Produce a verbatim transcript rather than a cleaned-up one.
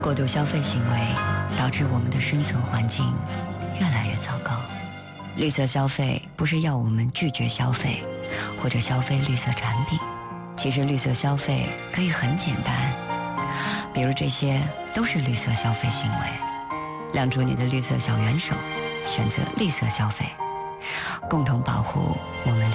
过度消费行为导致我们的生存环境越来越糟糕。绿色消费不是要我们拒绝消费或者消费绿色产品，其实绿色消费可以很简单，比如这些都是绿色消费行为。亮出你的绿色小元手，选择绿色消费，共同保护我们的